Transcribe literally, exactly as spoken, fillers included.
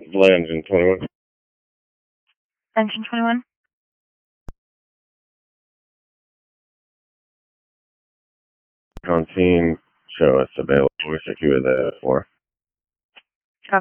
Flight engine twenty-one. Engine twenty-one. On team, show us available. Wish I could with that for.